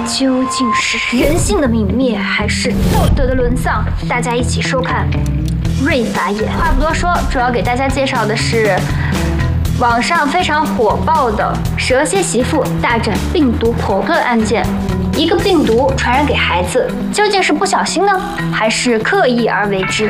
究竟是人性的泯灭，还是道德的沦丧？大家一起收看《瑞法眼》。话不多说，主要给大家介绍的是网上非常火爆的蛇蝎媳妇大战病毒婆婆案件。一个病毒传染给孩子，究竟是不小心呢，还是刻意而为之？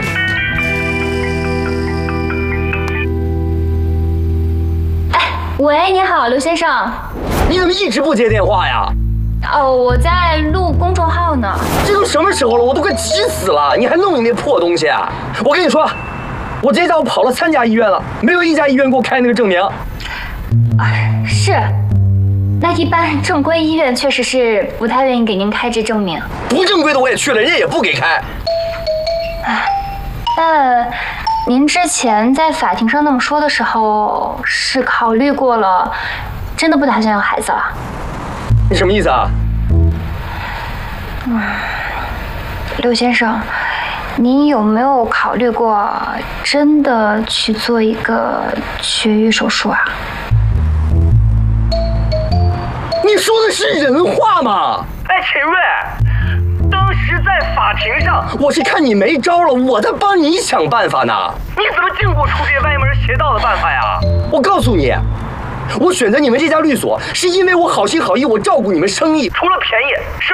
哎，喂，你好，刘先生。 你怎么一直不接电话呀？ 哦，我在录公众号呢。 这都什么时候了，我都快急死了，你还弄你那破东西啊！我跟你说，我这下午跑了3家医院了，没有一家医院给我开那个证明。 是。那一般正规医院确实是不太愿意给您开这证明。 不正规的我也去了，人家也不给开。 那您之前在法庭上那么说的时候，是考虑过了，真的不打算要孩子了？ 你什么意思啊？ 刘先生，您有没有考虑过真的去做一个绝育手术啊？ 你说的是人话吗？哎，陈瑞，当时在法庭上，我是看你没招了，我在帮你想办法呢。你怎么净给我出这些歪门邪道的办法呀？我告诉你，我选择你们这家律所，是因为我好心好意，我照顾你们生意。除了便宜，什